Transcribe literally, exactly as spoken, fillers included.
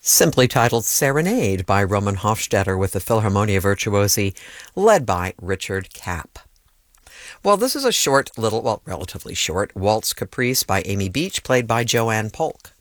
simply titled Serenade by Roman Hofstetter with the Philharmonia Virtuosi, led by Richard Kapp. Well, this is a short little, well, relatively short, waltz caprice by Amy Beach, played by Joanne Polk.